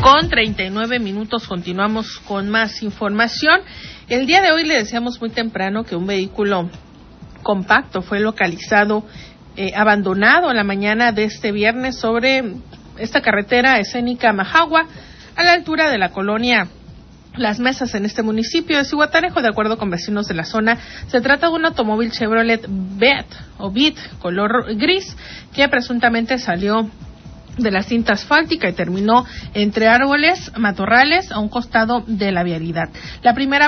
Con 39 minutos continuamos con más información. El día de hoy le decíamos muy temprano que un vehículo compacto fue localizado abandonado la mañana de este viernes sobre esta carretera escénica Majagua, a la altura de la colonia Las Mesas en este municipio de Zihuatanejo. De acuerdo con vecinos de la zona, se trata de un automóvil Chevrolet Beat color gris que presuntamente salió de la cinta asfáltica y terminó entre árboles, matorrales a un costado de la vialidad. La primera